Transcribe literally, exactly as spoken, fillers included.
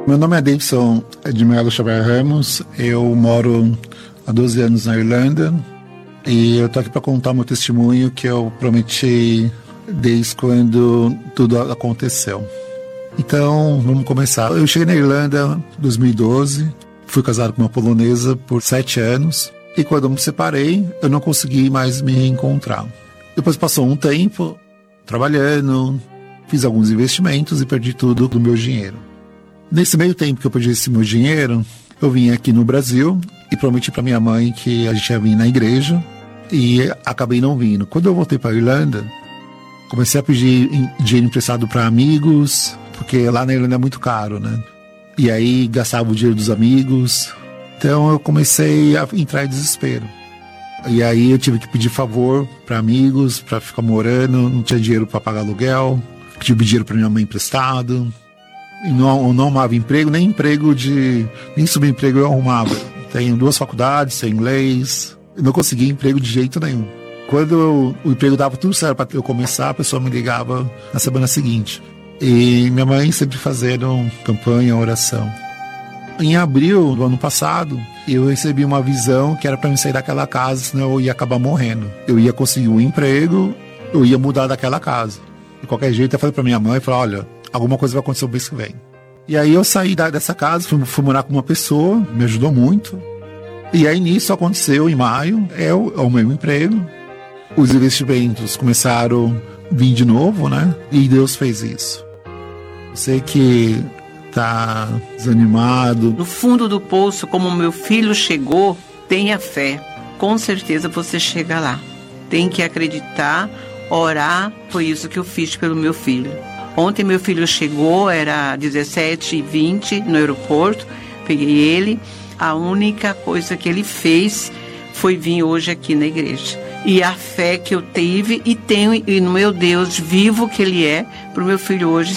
Meu nome é Davidson de Melo Xavier Ramos, eu moro há doze anos na Irlanda e eu tô aqui para contar meu testemunho que eu prometi desde quando tudo aconteceu. Então, vamos começar. Eu cheguei na Irlanda em dois mil e doze, fui casado com uma polonesa por sete anos e quando eu me separei, eu não consegui mais me reencontrar. Depois passou um tempo trabalhando, fiz alguns investimentos e perdi tudo do meu dinheiro. Nesse meio tempo que eu perdi esse meu dinheiro, eu vim aqui no Brasil e prometi para minha mãe que a gente ia vir na igreja e acabei não vindo. Quando eu voltei para a Irlanda, comecei a pedir dinheiro emprestado para amigos, porque lá na Irlanda é muito caro, né? E aí gastava o dinheiro dos amigos. Então eu comecei a entrar em desespero. E aí eu tive que pedir favor para amigos, para ficar morando, não tinha dinheiro para pagar aluguel, tive dinheiro para minha mãe emprestado. E não, não arrumava emprego, nem emprego de... nem subemprego eu arrumava. Tenho duas faculdades, tenho inglês, não conseguia emprego de jeito nenhum. Quando eu, o emprego dava tudo certo para eu começar, a pessoa me ligava na semana seguinte. E minha mãe sempre fazendo campanha, oração. Em abril do ano passado, eu recebi uma visão que era para me sair daquela casa, senão eu ia acabar morrendo. Eu ia conseguir um emprego, eu ia mudar daquela casa. De qualquer jeito, eu falei para minha mãe, falei, olha, alguma coisa vai acontecer o mês que vem. E aí eu saí da, dessa casa, fui, fui morar com uma pessoa, me ajudou muito. E aí nisso aconteceu em maio, é o, é o meu emprego. Os investimentos começaram a vir de novo, né? E Deus fez isso. Eu sei que tá desanimado. No fundo do poço, como meu filho chegou, tenha fé. Com certeza você chega lá. Tem que acreditar, orar. Foi isso que eu fiz pelo meu filho. Ontem meu filho chegou, era dezessete e vinte no aeroporto, peguei ele. A única coisa que ele fez foi vir hoje aqui na igreja. E a fé que eu tive e tenho e no meu Deus vivo que ele é, para o meu filho hoje